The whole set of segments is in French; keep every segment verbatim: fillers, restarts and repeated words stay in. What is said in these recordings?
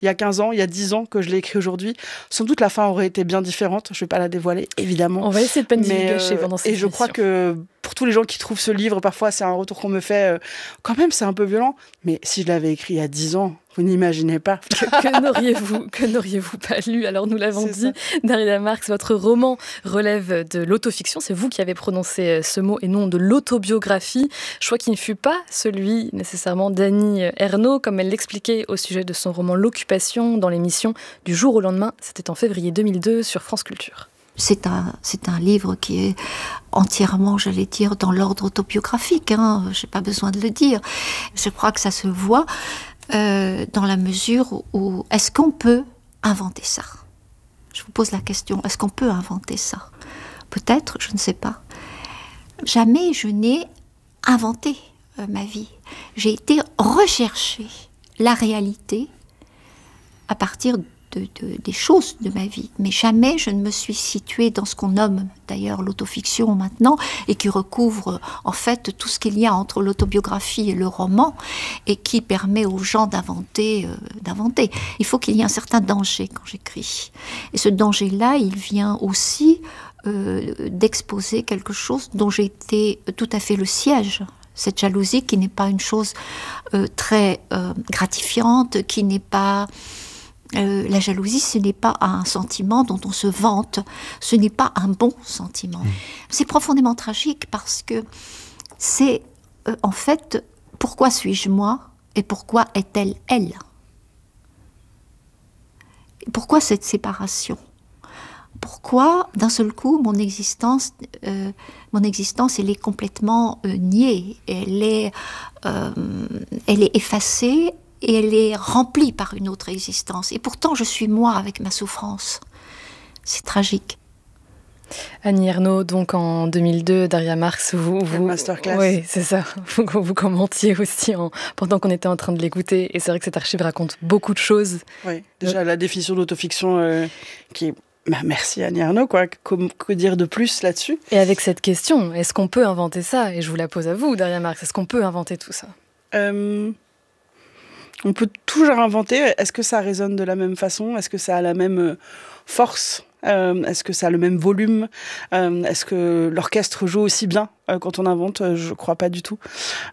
il y a quinze ans, il y a dix ans que je l'ai écrit aujourd'hui, sans doute la fin aurait été bien différente. Je ne vais pas la dévoiler, évidemment. On va essayer de pas divulgacher euh, pendant cette Et je émission. crois que pour tous les gens qui trouvent ce livre, parfois c'est un retour qu'on me fait, euh, quand même c'est un peu violent, mais si je l'avais écrit il y a dix ans, vous n'imaginez pas. Que, que, n'auriez-vous, que n'auriez-vous pas lu ? Alors nous l'avons c'est dit, ça. Darya Marx, votre roman relève de l'autofiction, c'est vous qui avez prononcé ce mot et non de l'autobiographie, choix qui ne fut pas celui nécessairement d'Annie Ernaux, comme elle l'expliquait au sujet de son roman L'Occupation dans l'émission Du jour au lendemain, c'était en février deux mille deux sur France Culture. C'est un, c'est un livre qui est entièrement, j'allais dire, dans l'ordre autobiographique, hein, je n'ai pas besoin de le dire. Je crois que ça se voit euh, dans la mesure où, est-ce qu'on peut inventer ça ? Je vous pose la question, est-ce qu'on peut inventer ça ? Peut-être, je ne sais pas. Jamais je n'ai inventé euh, ma vie. J'ai été rechercher la réalité à partir de De, de, des choses de ma vie. Mais jamais je ne me suis située dans ce qu'on nomme d'ailleurs l'autofiction maintenant et qui recouvre en fait tout ce qu'il y a entre l'autobiographie et le roman et qui permet aux gens d'inventer, euh, d'inventer. Il faut qu'il y ait un certain danger quand j'écris. Et ce danger-là, il vient aussi euh, d'exposer quelque chose dont j'ai été tout à fait le siège. Cette jalousie qui n'est pas une chose euh, très euh, gratifiante, qui n'est pas... Euh, la jalousie, ce n'est pas un sentiment dont on se vante, ce n'est pas un bon sentiment. Mmh. C'est profondément tragique parce que c'est euh, en fait, pourquoi suis-je moi et pourquoi est-elle elle ? Pourquoi cette séparation ? Pourquoi, d'un seul coup, mon existence, euh, mon existence, elle est complètement euh, niée, elle est, euh, elle est effacée, et elle est remplie par une autre existence. Et pourtant, je suis moi avec ma souffrance. C'est tragique. Annie Ernaux, donc en deux mille deux, Darya Marx, vous... vous masterclass. Oui, c'est ça. Vous, vous commentiez aussi en, pendant qu'on était en train de l'écouter. Et c'est vrai que cette archive raconte beaucoup de choses. Oui, déjà euh... la définition d'autofiction euh, qui est... Bah, merci Annie Ernaux, quoi. Que, que dire de plus là-dessus ? Et avec cette question, est-ce qu'on peut inventer ça ? Et je vous la pose à vous, Darya Marx. Est-ce qu'on peut inventer tout ça ? euh... On peut toujours inventer. Est-ce que ça résonne de la même façon ? Est-ce que ça a la même force ? euh, Est-ce que ça a le même volume ? euh, Est-ce que l'orchestre joue aussi bien euh, quand on invente ? Je ne crois pas du tout.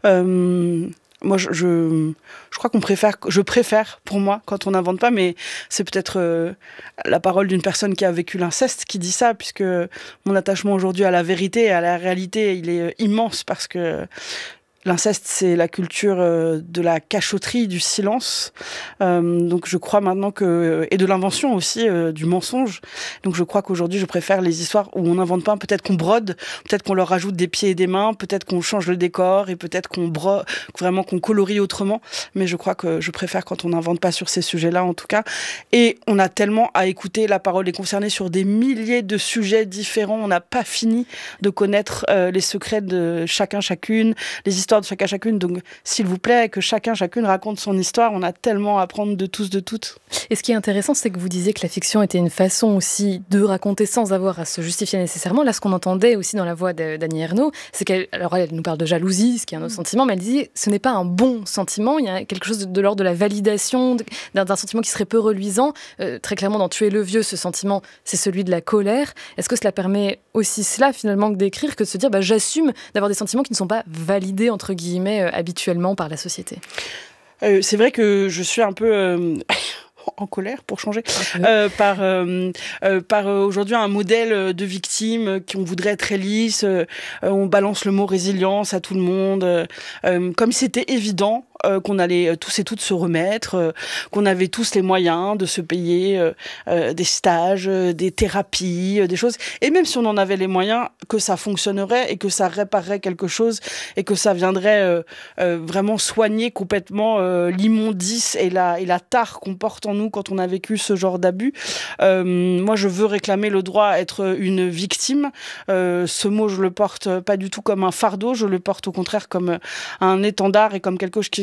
Euh, moi, je, je, je crois qu'on préfère, je préfère pour moi quand on n'invente pas, mais c'est peut-être euh, la parole d'une personne qui a vécu l'inceste qui dit ça, puisque mon attachement aujourd'hui à la vérité et à la réalité, il est immense parce que l'inceste, c'est la culture euh, de la cachotterie, du silence. Euh, donc je crois maintenant que... Et de l'invention aussi, euh, du mensonge. Donc je crois qu'aujourd'hui, je préfère les histoires où on n'invente pas. Peut-être qu'on brode, peut-être qu'on leur rajoute des pieds et des mains, peut-être qu'on change le décor et peut-être qu'on brode, vraiment qu'on colorie autrement. Mais je crois que je préfère quand on n'invente pas sur ces sujets-là, en tout cas. Et on a tellement à écouter. La parole est concernée sur des milliers de sujets différents. On n'a pas fini de connaître euh, les secrets de chacun, chacune, les histoires de chacun chacune, donc s'il vous plaît que chacun chacune raconte son histoire, on a tellement à apprendre de tous, de toutes. Et ce qui est intéressant, c'est que vous disiez que la fiction était une façon aussi de raconter sans avoir à se justifier nécessairement. Là, ce qu'on entendait aussi dans la voix d'Annie Ernaux, c'est qu'elle, alors elle nous parle de jalousie, ce qui est un autre mmh. sentiment, mais elle disait ce n'est pas un bon sentiment, il y a quelque chose de, de l'ordre de la validation, d'un, d'un sentiment qui serait peu reluisant. Euh, très clairement, dans Tuer le vieux, ce sentiment, c'est celui de la colère. Est-ce que cela permet aussi cela finalement que d'écrire, que de se dire bah, j'assume d'avoir des sentiments qui ne sont pas validés entre guillemets euh, habituellement par la société. Euh, c'est vrai que je suis un peu euh, en colère, pour changer, okay. euh, par, euh, euh, par euh, aujourd'hui un modèle de victime qui on voudrait être très lisse, euh, on balance le mot résilience à tout le monde, euh, comme si c'était évident euh, qu'on allait tous et toutes se remettre, euh, qu'on avait tous les moyens de se payer euh, euh, des stages, euh, des thérapies, euh, des choses. Et même si on en avait les moyens, que ça fonctionnerait et que ça réparerait quelque chose et que ça viendrait euh, euh, vraiment soigner complètement euh, l'immondice et la, et la tare qu'on porte en nous quand on a vécu ce genre d'abus. Euh, moi, je veux réclamer le droit à être une victime. Euh, ce mot, je le porte pas du tout comme un fardeau, je le porte au contraire comme un étendard et comme quelque chose qui,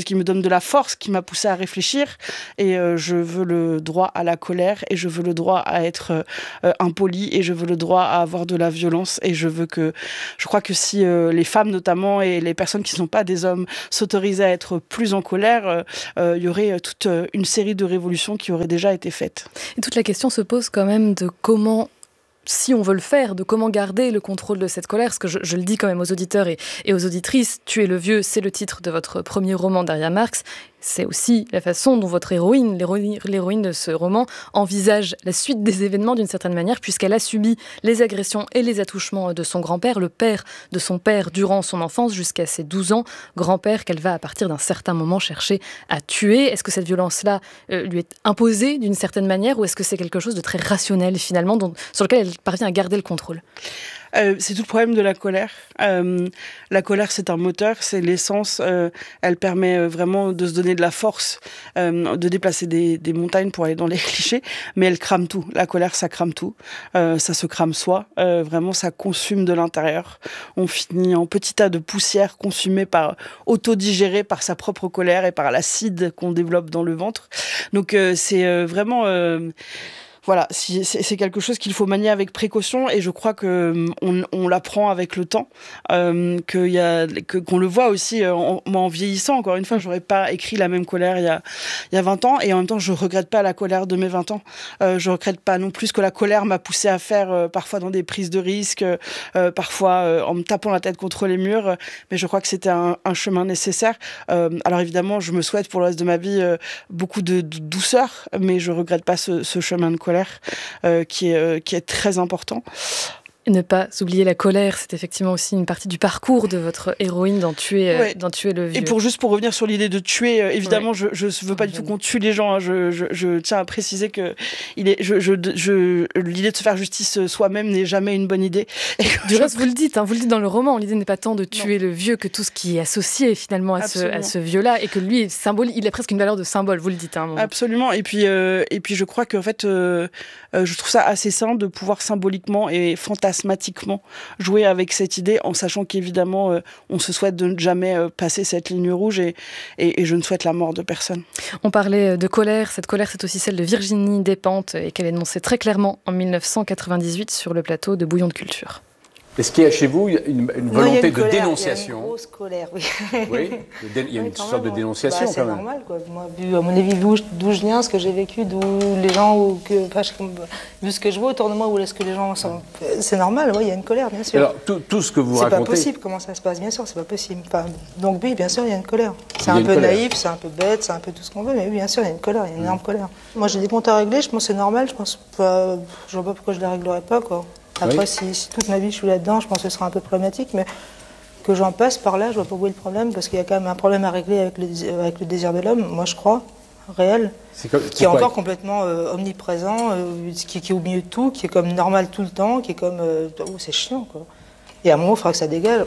qui me donne de la force, qui m'a poussée à réfléchir. Et euh, je veux le droit à la colère, et je veux le droit à être euh, impoli, et je veux le droit à avoir de la violence. Et je veux que, je crois que si euh, les femmes notamment et les personnes qui ne sont pas des hommes s'autorisaient à être plus en colère, il euh, euh, y aurait toute une série de révolutions qui auraient déjà été faites. Et toute la question se pose quand même de comment, si on veut le faire, de comment garder le contrôle de cette colère. Parce que je, je le dis quand même aux auditeurs et, et aux auditrices, Tuer le vieux, c'est le titre de votre premier roman, Daria Marx. C'est aussi la façon dont votre héroïne, l'héroïne, l'héroïne de ce roman, envisage la suite des événements d'une certaine manière, puisqu'elle a subi les agressions et les attouchements de son grand-père, le père de son père durant son enfance jusqu'à ses douze ans, grand-père qu'elle va à partir d'un certain moment chercher à tuer. Est-ce que cette violence-là euh, lui est imposée d'une certaine manière, ou est-ce que c'est quelque chose de très rationnel finalement, dont, sur lequel elle parvient à garder le contrôle ? Euh, c'est tout le problème de la colère. Euh, la colère, c'est un moteur, c'est l'essence. Euh, elle permet vraiment de se donner de la force, euh, de déplacer des, des montagnes pour aller dans les clichés, mais elle crame tout. La colère, ça crame tout. Euh, ça se crame soi. Euh, vraiment, ça consume de l'intérieur. On finit en petits tas de poussière consumée par, autodigérée par sa propre colère et par l'acide qu'on développe dans le ventre. Donc, euh, c'est euh, vraiment... Euh, Voilà, c'est, c'est quelque chose qu'il faut manier avec précaution, et je crois que on, on l'apprend avec le temps, euh, qu'il y a, que, qu'on le voit aussi en, en vieillissant. Encore une fois, j'aurais pas écrit la même colère il y a, il y a vingt ans, et en même temps, je regrette pas la colère de mes vingt ans. Euh, je regrette pas non plus ce que la colère m'a poussé à faire, euh, parfois dans des prises de risques, euh, parfois euh, en me tapant la tête contre les murs, mais je crois que c'était un, un chemin nécessaire. Euh, alors évidemment, je me souhaite pour le reste de ma vie euh, beaucoup de, de douceur, mais je regrette pas ce, ce chemin de colère. Euh, qui, est, euh, qui est très important. Et ne pas oublier la colère, c'est effectivement aussi une partie du parcours de votre héroïne dans Tuer, euh, ouais. dans Tuer le vieux. Et pour juste pour revenir sur l'idée de tuer, euh, évidemment, ouais. je je veux pas du tout qu'on tue les gens. Hein. Je, je je tiens à préciser que il est, je, je, je l'idée de se faire justice soi-même n'est jamais une bonne idée. Et du reste, je... vous le dites, hein, vous le dites dans le roman. L'idée n'est pas tant de tuer non. le vieux que tout ce qui est associé finalement à ce à ce vieux-là, et que lui est symbole, il a presque une valeur de symbole. Vous le dites. Hein, Absolument. Et puis euh, et puis je crois qu'en fait, euh, euh, je trouve ça assez sain de pouvoir symboliquement et fantasmatiquement jouer avec cette idée, en sachant qu'évidemment euh, on se souhaite de ne jamais euh, passer cette ligne rouge, et, et, et je ne souhaite la mort de personne. On parlait de colère, cette colère c'est aussi celle de Virginie Despentes, et qu'elle énonçait très clairement en dix-neuf cent quatre-vingt-dix-huit sur le plateau de Bouillon de Culture. Est-ce qu'il y a chez vous une, une volonté non, il y a une de colère, dénonciation ? Il y a une grosse colère, oui. Oui, il y a une oui, sorte même, de dénonciation bah, quand même. C'est normal, quoi. Moi, vu, à mon avis, d'où, d'où je viens, ce que j'ai vécu, d'où les gens, ou que, enfin, je, vu ce que je vois autour de moi, où est-ce que les gens sont... C'est normal, oui, il y a une colère, bien sûr. Alors, tout, tout ce que vous c'est racontez... C'est pas possible, comment ça se passe, bien sûr, c'est pas possible. Enfin, donc oui, bien sûr, il y a une colère. C'est un peu colère. Naïf, c'est un peu bête, c'est un peu tout ce qu'on veut, mais oui, bien sûr, il y a une colère, il y a une énorme mmh. colère. Moi, j'ai des comptes à régler, je pense que c'est normal, je pense pas... Je vois pas pourquoi je les réglerais pas, quoi. Après, oui. si, si toute ma vie je suis là-dedans, je pense que ce sera un peu problématique, mais que j'en passe par là, je vois pas où est le problème, parce qu'il y a quand même un problème à régler avec le, avec le désir de l'homme, moi je crois, réel, comme, qui est encore complètement euh, omniprésent, euh, qui, qui est au milieu de tout, qui est comme normal tout le temps, qui est comme... Euh, oh, c'est chiant, quoi. Et à un moment, il faudra que ça dégage.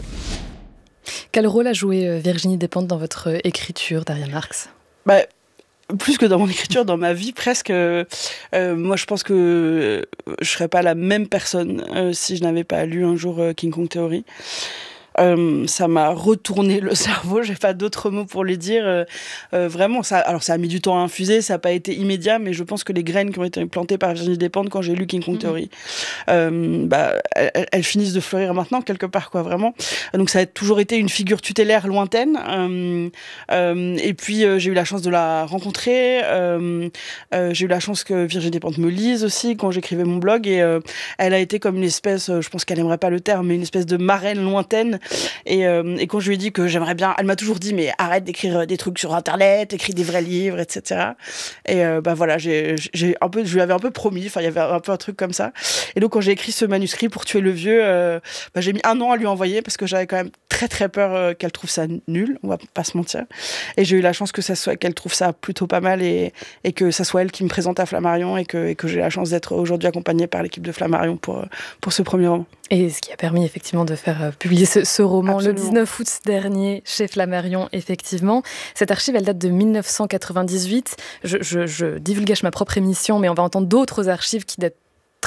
Quel rôle a joué Virginie Despentes dans votre écriture, Daria Marx ? Bah, plus que dans mon écriture, dans ma vie presque, euh, euh, moi je pense que euh, je serais pas la même personne euh, si je n'avais pas lu un jour euh, King Kong Theory. Euh, ça m'a retourné le cerveau, j'ai pas d'autres mots pour le dire. Euh, euh, vraiment, ça, alors ça a mis du temps à infuser, ça n'a pas été immédiat, mais je pense que les graines qui ont été plantées par Virginie Despentes quand j'ai lu King Kong mmh. Theory, euh, bah, elles, elles finissent de fleurir maintenant quelque part, quoi, vraiment. Donc ça a toujours été une figure tutélaire lointaine. Euh, euh, et puis euh, j'ai eu la chance de la rencontrer. Euh, euh, j'ai eu la chance que Virginie Despentes me lise aussi quand j'écrivais mon blog, et euh, elle a été comme une espèce, je pense qu'elle aimerait pas le terme, mais une espèce de marraine lointaine. Et, euh, et quand je lui ai dit que j'aimerais bien, elle m'a toujours dit mais arrête d'écrire des trucs sur internet, écris des vrais livres, et cetera. Et euh, bah voilà, j'ai, j'ai un peu, je lui avais un peu promis, enfin il y avait un peu un truc comme ça. Et donc quand j'ai écrit ce manuscrit pour Tuer le vieux, euh, bah, j'ai mis un an à lui envoyer parce que j'avais quand même très très peur euh, qu'elle trouve ça nul, on va pas se mentir. Et j'ai eu la chance que ça soit, qu'elle trouve ça plutôt pas mal, et, et que ça soit elle qui me présente à Flammarion, et que, et que j'ai la chance d'être aujourd'hui accompagnée par l'équipe de Flammarion pour, pour ce premier roman. Et ce qui a permis effectivement de faire euh, publier ce, ce roman Absolument. Le dix-neuf août dernier chez Flammarion, effectivement. Cette archive, elle date de dix-neuf cent quatre-vingt-dix-huit. Je, je, je divulgage ma propre émission, mais on va entendre d'autres archives qui datent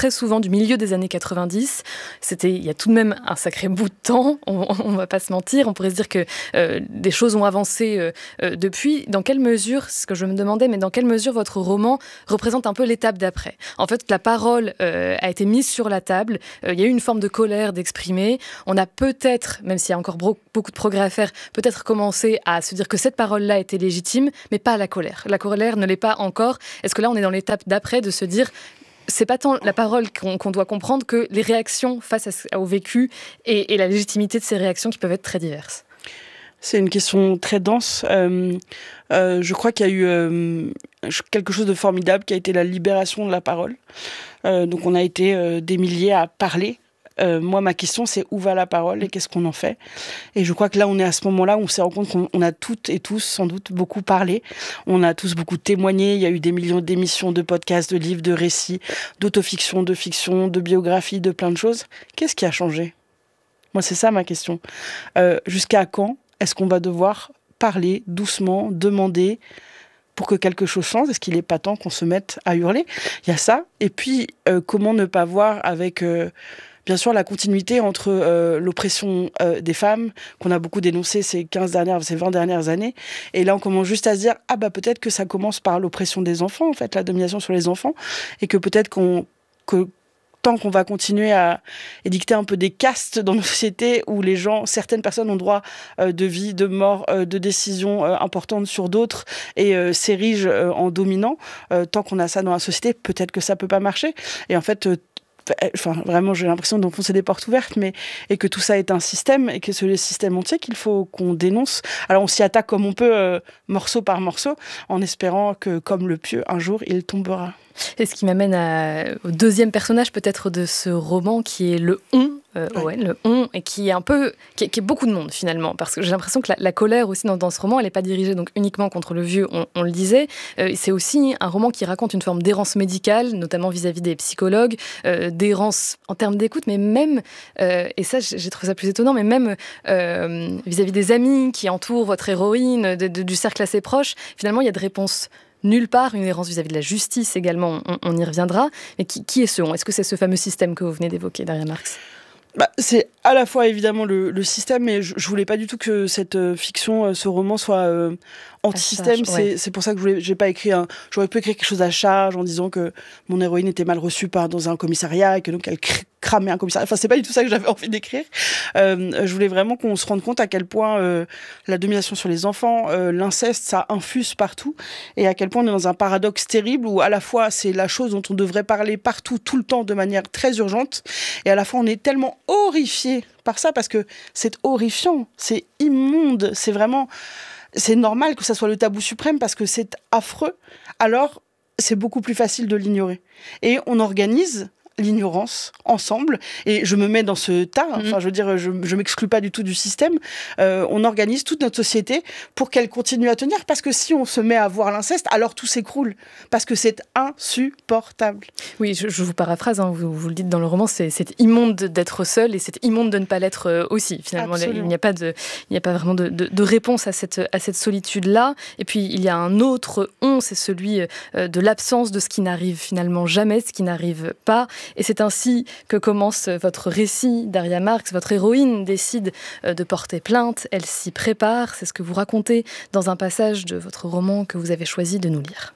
très souvent du milieu des années quatre-vingt-dix. C'était, il y a tout de même un sacré bout de temps, on ne va pas se mentir. On pourrait se dire que euh, des choses ont avancé euh, euh, depuis. Dans quelle mesure, c'est ce que je me demandais, mais dans quelle mesure votre roman représente un peu l'étape d'après ? En fait, la parole euh, a été mise sur la table. Euh, il y a eu une forme de colère d'exprimer. On a peut-être, même s'il y a encore bro- beaucoup de progrès à faire, peut-être commencé à se dire que cette parole-là était légitime, mais pas la colère. La colère ne l'est pas encore. Est-ce que là, on est dans l'étape d'après de se dire, c'est pas tant la parole qu'on, qu'on doit comprendre que les réactions face à, au vécu et, et la légitimité de ces réactions qui peuvent être très diverses. C'est une question très dense. Euh, euh, je crois qu'il y a eu euh, quelque chose de formidable qui a été la libération de la parole. Euh, donc on a été euh, des milliers à parler. Euh, moi, ma question, c'est où va la parole et qu'est-ce qu'on en fait ? Et je crois que là, on est à ce moment-là où on s'est rendu compte qu'on on a toutes et tous, sans doute, beaucoup parlé. On a tous beaucoup témoigné. Il y a eu des millions d'émissions, de podcasts, de livres, de récits, d'autofiction, de fiction, de biographie, de plein de choses. Qu'est-ce qui a changé ? Moi, c'est ça ma question. Euh, jusqu'à quand est-ce qu'on va devoir parler doucement, demander pour que quelque chose change ? Est-ce qu'il n'est pas temps qu'on se mette à hurler ? Il y a ça. Et puis, euh, comment ne pas voir avec... Euh, Bien sûr, la continuité entre euh, l'oppression euh, des femmes, qu'on a beaucoup dénoncée ces quinze dernières, ces vingt dernières années. Et là, on commence juste à se dire, ah bah peut-être que ça commence par l'oppression des enfants, en fait, la domination sur les enfants. Et que peut-être qu'on, que tant qu'on va continuer à édicter un peu des castes dans nos sociétés où les gens, certaines personnes ont droit euh, de vie, de mort, euh, de décisions euh, importantes sur d'autres et euh, s'érigent euh, en dominants, euh, tant qu'on a ça dans la société, peut-être que ça peut pas marcher. Et en fait, euh, Enfin, vraiment, j'ai l'impression d'enfoncer des portes ouvertes, mais et que tout ça est un système et que c'est le système entier qu'il faut qu'on dénonce. Alors, on s'y attaque comme on peut, euh, morceau par morceau, en espérant que, comme le pieu, un jour, il tombera. Et ce qui m'amène à, au deuxième personnage peut-être de ce roman, qui est le on, euh, ouais. Ouais, le on, et qui est un peu, qui est, qui est beaucoup de monde finalement, parce que j'ai l'impression que la, la colère aussi dans, dans ce roman, elle n'est pas dirigée donc uniquement contre le vieux, on, on le disait. Euh, c'est aussi un roman qui raconte une forme d'errance médicale, notamment vis-à-vis des psychologues, euh, d'errance en termes d'écoute, mais même, euh, et ça j'ai trouvé ça plus étonnant, mais même euh, vis-à-vis des amis qui entourent votre héroïne, de, de, du cercle assez proche, finalement il y a de réponses nulle part, une errance vis-à-vis de la justice également, on, on y reviendra. Mais qui, qui est ce on ? Est-ce que c'est ce fameux système que vous venez d'évoquer, Daria Marx ? Bah, c'est à la fois évidemment le, le système, mais je, je voulais pas du tout que cette euh, fiction, euh, ce roman soit euh, anti-système. C'est, ouais. c'est pour ça que je voulais, j'ai pas écrit un. J'aurais pu écrire quelque chose à charge en disant que mon héroïne était mal reçue par dans un commissariat et que donc elle cr- cramait un commissariat. Enfin, c'est pas du tout ça que j'avais envie d'écrire. Euh, je voulais vraiment qu'on se rende compte à quel point euh, la domination sur les enfants, euh, l'inceste, ça infuse partout, et à quel point on est dans un paradoxe terrible où à la fois c'est la chose dont on devrait parler partout, tout le temps, de manière très urgente, et à la fois on est tellement horrifié par ça parce que c'est horrifiant, c'est immonde, c'est vraiment, c'est normal que ça soit le tabou suprême parce que c'est affreux. Alors c'est beaucoup plus facile de l'ignorer et on organise l'ignorance ensemble, et je me mets dans ce tas, mmh. enfin je veux dire, je, je m'exclus pas du tout du système, euh, on organise toute notre société pour qu'elle continue à tenir, parce que si on se met à voir l'inceste, alors tout s'écroule, parce que c'est insupportable. Oui, je, je vous paraphrase, hein, vous, vous le dites dans le roman, c'est, c'est immonde d'être seul, et c'est immonde de ne pas l'être aussi, finalement. Absolument. Il n'y a pas, de, il n'y a pas vraiment de, de, de réponse à cette, à cette solitude-là, et puis il y a un autre on, c'est celui de l'absence de ce qui n'arrive finalement jamais, ce qui n'arrive pas. Et c'est ainsi que commence votre récit, Daria Marx. Votre héroïne décide de porter plainte, elle s'y prépare. C'est ce que vous racontez dans un passage de votre roman que vous avez choisi de nous lire.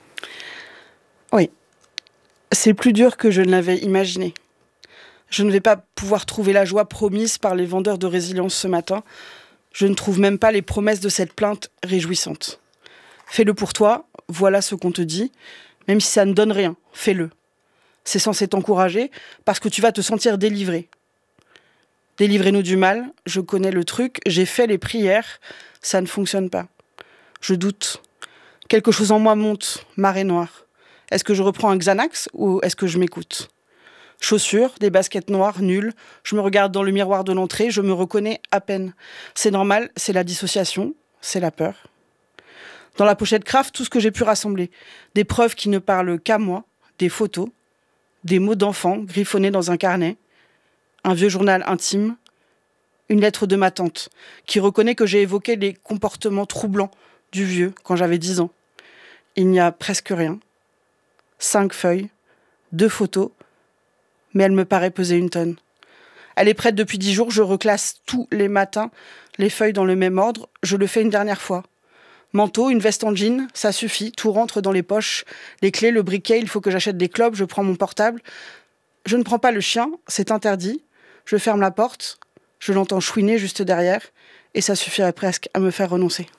Oui, c'est plus dur que je ne l'avais imaginé. Je ne vais pas pouvoir trouver la joie promise par les vendeurs de résilience ce matin. Je ne trouve même pas les promesses de cette plainte réjouissantes. Fais-le pour toi, voilà ce qu'on te dit. Même si ça ne donne rien, fais-le. C'est censé t'encourager parce que tu vas te sentir délivré. Délivrez-nous du mal, je connais le truc, j'ai fait les prières, ça ne fonctionne pas. Je doute. Quelque chose en moi monte, marée noire. Est-ce que je reprends un Xanax ou est-ce que je m'écoute ? Chaussures, des baskets noires, nulles. Je me regarde dans le miroir de l'entrée, je me reconnais à peine. C'est normal, c'est la dissociation, c'est la peur. Dans la pochette Kraft, tout ce que j'ai pu rassembler. Des preuves qui ne parlent qu'à moi, des photos, des mots d'enfant griffonnés dans un carnet, un vieux journal intime, une lettre de ma tante qui reconnaît que j'ai évoqué les comportements troublants du vieux quand j'avais dix ans. Il n'y a presque rien. Cinq feuilles, deux photos, mais elle me paraît peser une tonne. Elle est prête depuis dix jours, je reclasse tous les matins les feuilles dans le même ordre, je le fais une dernière fois. Manteau, une veste en jean, ça suffit, tout rentre dans les poches, les clés, le briquet, il faut que j'achète des clopes, je prends mon portable. Je ne prends pas le chien, c'est interdit. Je ferme la porte, je l'entends chouiner juste derrière, et ça suffirait presque à me faire renoncer.